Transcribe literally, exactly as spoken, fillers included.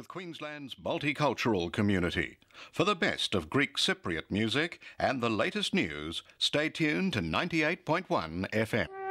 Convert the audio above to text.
with Queensland's multicultural community. For the best of Greek Cypriot music and the latest news, stay tuned to ninety-eight point one F M.